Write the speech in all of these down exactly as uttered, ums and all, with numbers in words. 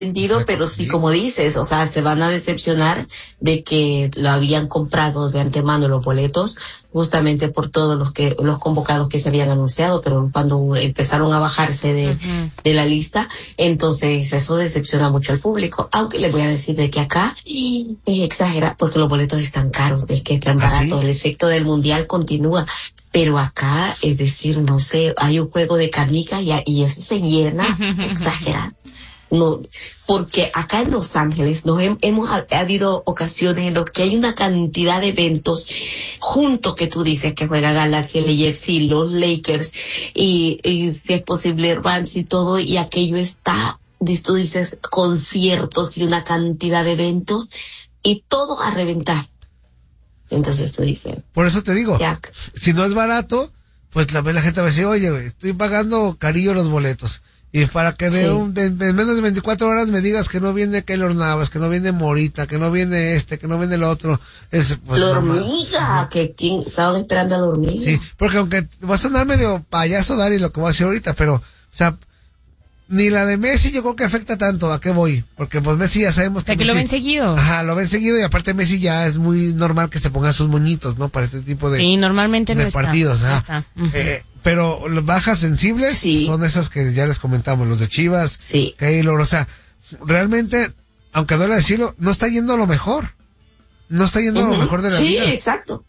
vendido, pero sí, como dices, o sea, se van a decepcionar de que lo habían comprado de antemano los boletos, justamente por todos los que, los convocados que se habían anunciado, pero cuando empezaron a bajarse de, uh-huh. de la lista, entonces eso decepciona mucho al público, aunque les voy a decir de que acá es exagerado, porque los boletos están caros, del que están baratos, ¿Ah, sí? El efecto del mundial continúa. Pero acá, es decir, no sé, hay un juego de canicas y, y eso se llena exagerado. No, porque acá en Los Ángeles nos he, hemos ha, ha habido ocasiones en las que hay una cantidad de eventos juntos que tú dices que juega Galaxy, el F C, los Lakers y, y si es posible Rams y todo, y aquello está, tú dices, conciertos y una cantidad de eventos y todo a reventar. Entonces tú dices. Por eso te digo, Jack, si no es barato, pues la, la gente va a decir, oye, estoy pagando carillo los boletos. Y para que de, sí. un, de, de menos de veinticuatro horas me digas que no viene Keylor Navas, que no viene Morita, que no viene este, que no viene el otro. Es, pues, la hormiga, que quien estaban esperando a la hormiga. Sí, porque aunque va a sonar medio payaso, Dari, lo que voy a decir ahorita, pero, o sea, ni la de Messi yo creo que afecta tanto. ¿A qué voy? Porque pues Messi ya sabemos que... O sea, que Messi, lo ven seguido. Ajá, lo ven seguido y aparte Messi ya es muy normal que se pongan sus moñitos, ¿no? Para este tipo de... Sí, normalmente de no partidos, está. Está. Uh-huh. Eh, pero las bajas sensibles sí. son esas que ya les comentamos, los de Chivas, sí. Keylor, o sea, realmente, aunque duele decirlo, no está yendo a lo mejor. No está yendo uh-huh. a lo mejor de la sí, vida. Sí, exacto.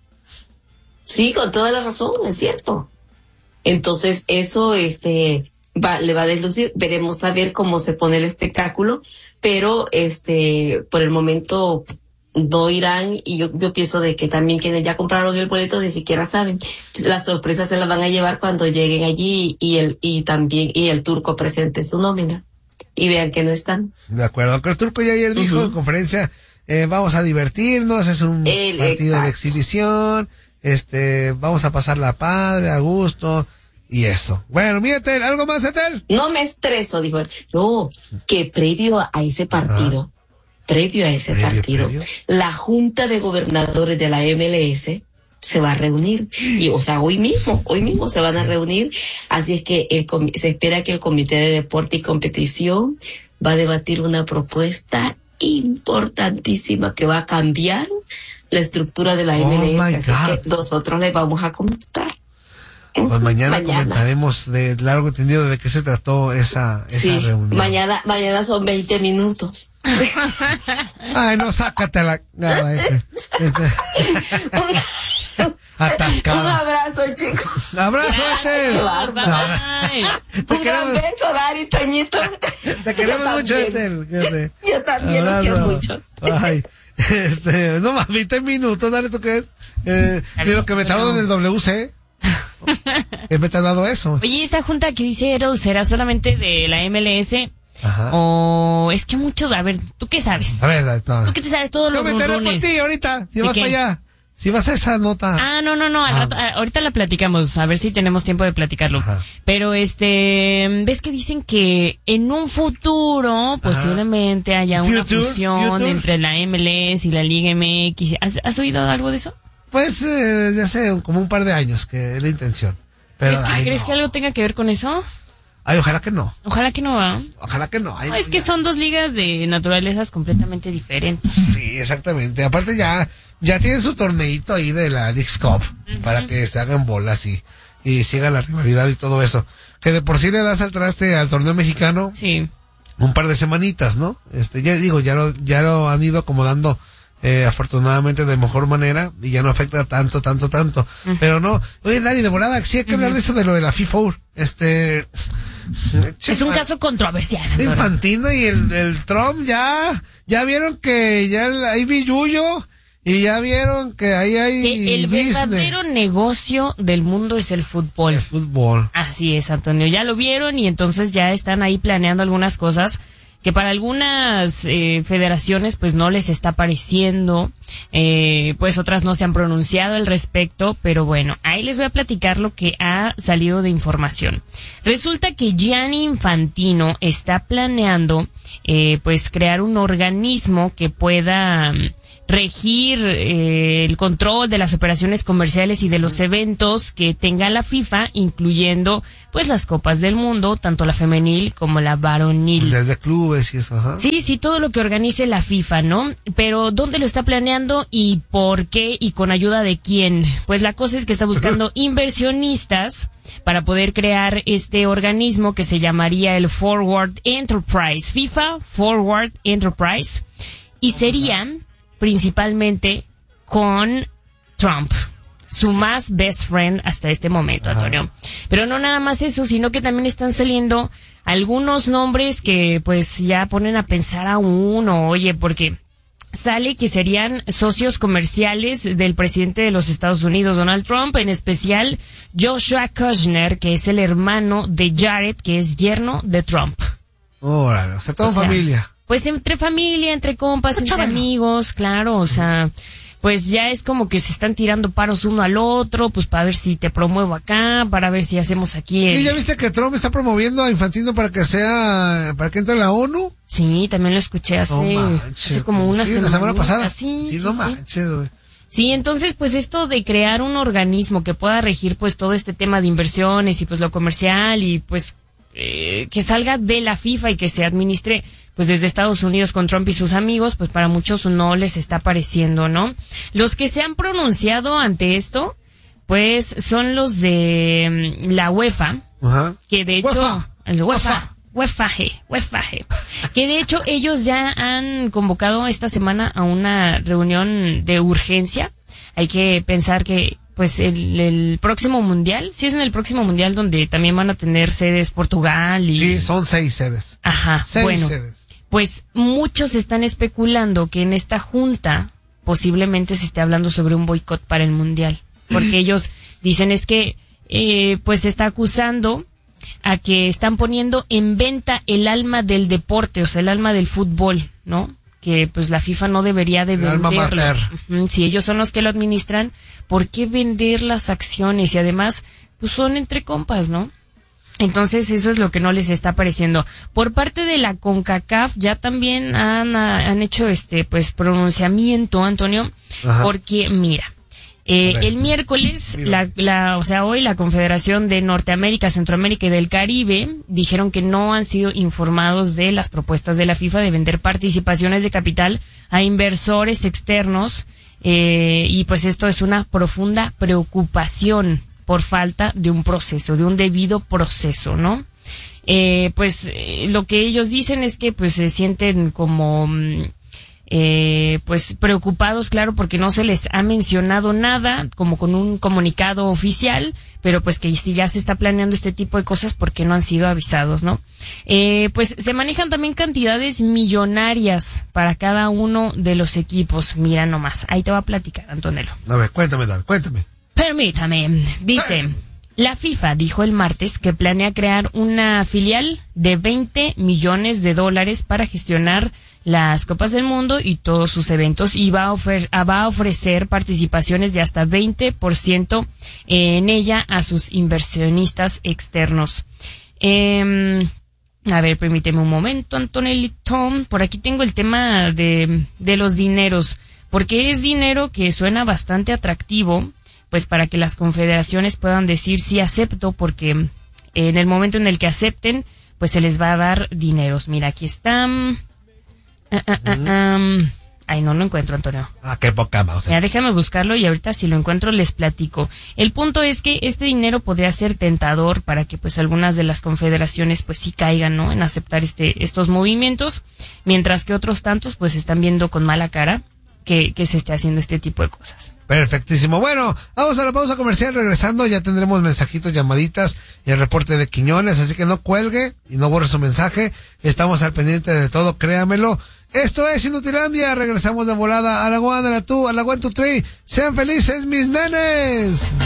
Sí, con toda la razón, es cierto. Entonces, eso, este... Va, le va a deslucir, veremos a ver cómo se pone el espectáculo, pero este, por el momento no irán, y yo, yo pienso de que también quienes ya compraron el boleto ni siquiera saben, las sorpresas se las van a llevar cuando lleguen allí y el, y también, y el turco presente su nómina, y vean que no están. De acuerdo, aunque el turco ya ayer dijo uh-huh. en conferencia, eh, vamos a divertirnos, es un el, partido exacto. de exhibición, este, vamos a pasarla padre, a gusto, y eso. Bueno, mírate, ¿algo más, Etel? No me estreso, dijo él. No, que previo a ese partido, ah. previo a ese ¿Previo, partido, previo? la Junta de Gobernadores de la M L S se va a reunir. Y, o sea, hoy mismo, hoy mismo se van a reunir. Así es que el, se espera que el Comité de Deporte y Competición va a debatir una propuesta importantísima que va a cambiar la estructura de la oh M L S. Así que nosotros les vamos a comentar. Pues mañana, mañana comentaremos de largo y tendido de qué se trató esa, esa sí, reunión. Mañana, mañana son veinte minutos. Ay, no, sácate la... Nada, este, este. Atascado. Un abrazo, chicos. Abrazo, Etel. Un gran beso, Dari, Toñito. Te queremos mucho, Etel. Yo también lo quiero mucho. Ay, este, no más, veinte minutos, Dari, ¿tú qué es? Eh, de lo que me tardó en el W C. ¿Qué me te ha dado eso? Oye, esta junta que dice Errol, ¿será solamente de la M L S? Ajá. O es que muchos, a ver, ¿tú qué sabes? A ver, todo. ¿Tú qué te sabes todos los rumores? Yo me enteré por ti ahorita, si vas para allá. Si vas a esa nota. Ah, no, no, no, al ah. rato, ahorita la platicamos, a ver si tenemos tiempo de platicarlo. Ajá. Pero este, ves que dicen que en un futuro Ajá. posiblemente haya una Future, fusión Future. entre la M L S y la Liga M X. ¿Has, has oído algo de eso? Pues, eh, ya sé, como un par de años que es la intención. Pero, ¿Crees, que, ay, ¿crees no. que algo tenga que ver con eso? Ay, ojalá que no. Ojalá que no, ¿va? Ojalá que no. Ay, no es que son dos ligas de naturalezas completamente diferentes. Sí, exactamente. Aparte ya, ya tienen su torneito ahí de la Leagues Cup uh-huh. para que se hagan bolas y, y siga la rivalidad y todo eso. Que de por sí le das al traste al torneo mexicano. Sí. Un par de semanitas, ¿no? Este, ya digo, ya lo, ya lo han ido acomodando Eh, afortunadamente de mejor manera y ya no afecta tanto, tanto, tanto. Uh-huh. Pero no, oye, Dari, de volada, sí hay que uh-huh. hablar de eso de lo de la FIFA. Este, es un caso controversial. Infantino y el, el Trump ya, ya vieron que ya hay billullo y ya vieron que ahí hay que el business. verdadero negocio del mundo es el fútbol. El fútbol. Así es, Antonio, ya lo vieron y entonces ya están ahí planeando algunas cosas que para algunas eh, federaciones pues no les está pareciendo, eh, pues otras no se han pronunciado al respecto, pero bueno, ahí les voy a platicar lo que ha salido de información. Resulta que Gianni Infantino está planeando eh, pues crear un organismo que pueda regir eh, el control de las operaciones comerciales y de los eventos que tenga la FIFA, incluyendo pues las copas del mundo, tanto la femenil como la varonil. De clubes y eso, ajá. Sí, sí, todo lo que organice la FIFA, ¿no? Pero ¿dónde lo está planeando y por qué y con ayuda de quién? Pues la cosa es que está buscando inversionistas para poder crear este organismo que se llamaría el Forward Enterprise, FIFA Forward Enterprise, y serían principalmente con Trump, su más best friend hasta este momento, Antonio. Pero no nada más eso, sino que también están saliendo algunos nombres que pues ya ponen a pensar a uno, oye, porque sale que serían socios comerciales del presidente de los Estados Unidos, Donald Trump, en especial Joshua Kushner, que es el hermano de Jared, que es yerno de Trump. Órale, o sea, toda o sea, familia. Pues entre familia, entre compas, entre chavalo. amigos, claro, o sea, pues ya es como que se están tirando paros uno al otro, pues para ver si te promuevo acá, para ver si hacemos aquí el... ¿Y ya viste que Trump está promoviendo a Infantino para que sea, para que entre a la ONU? Sí, también lo escuché hace, no manches, hace como una sí, semana. la semana pasada. Sí, sí, sí, no sí. manches, güey. Sí, entonces, pues esto de crear un organismo que pueda regir pues todo este tema de inversiones y pues lo comercial y pues eh, que salga de la FIFA y que se administre pues desde Estados Unidos con Trump y sus amigos, pues para muchos no les está pareciendo, ¿no? Los que se han pronunciado ante esto, pues son los de la UEFA, Ajá. que de hecho, UEFA. el UEFA, UEFA, UEFA, que de hecho ellos ya han convocado esta semana a una reunión de urgencia. Hay que pensar que pues el, el próximo mundial, sí es en el próximo mundial donde también van a tener sedes Portugal y... Sí, son seis sedes. Ajá, seis bueno. sedes. Pues muchos están especulando que en esta junta posiblemente se esté hablando sobre un boicot para el mundial, porque ellos dicen es que eh, pues se está acusando a que están poniendo en venta el alma del deporte, o sea, el alma del fútbol, ¿no? Que pues la FIFA no debería de el alma venderlo. mater. Uh-huh. Si ellos son los que lo administran, ¿por qué vender las acciones? Y además, pues son entre compas, ¿no? Entonces eso es lo que no les está pareciendo. Por parte de la CONCACAF ya también han, han hecho este pues pronunciamiento, Antonio, Ajá. porque mira, eh, el miércoles, la, la, o sea, hoy la Confederación de Norteamérica, Centroamérica y del Caribe dijeron que no han sido informados de las propuestas de la FIFA de vender participaciones de capital a inversores externos, eh, y pues esto es una profunda preocupación por falta de un proceso, de un debido proceso, ¿no? Eh, pues eh, lo que ellos dicen es que pues se sienten como eh, pues preocupados, claro, porque no se les ha mencionado nada como con un comunicado oficial, pero pues que si ya se está planeando este tipo de cosas, porque no han sido avisados, ¿no? Eh, pues se manejan también cantidades millonarias para cada uno de los equipos. Mira nomás, ahí te va a platicar, Antonello. A ver, cuéntame, Dal, cuéntame. Permítame, dice, la FIFA dijo el martes que planea crear una filial de veinte millones de dólares para gestionar las Copas del Mundo y todos sus eventos, y va a, ofre- va a ofrecer participaciones de hasta veinte por ciento en ella a sus inversionistas externos. Eh, a ver, permíteme un momento, Antonelito, por aquí tengo el tema de, de los dineros, porque es dinero que suena bastante atractivo, pues para que las confederaciones puedan decir sí acepto, porque en el momento en el que acepten, pues se les va a dar dineros. Mira, aquí está. Uh, uh, uh, um. Ay, no lo encuentro, Antonio. Ah, qué poca mouse. Ya, déjame buscarlo y ahorita si lo encuentro les platico. El punto es que este dinero podría ser tentador para que pues algunas de las confederaciones pues sí caigan, ¿no? En aceptar este estos movimientos, mientras que otros tantos pues están viendo con mala cara que, que se esté haciendo este tipo de cosas. Perfectísimo. Bueno, vamos a la pausa comercial. Regresando ya tendremos mensajitos, llamaditas y el reporte de Quiñones, así que no cuelgue y no borre su mensaje. Estamos al pendiente de todo, créamelo. Esto es Inutilandia. Regresamos de volada a la One, a la Two, a la One, Two, Three. Sean felices, mis nenes.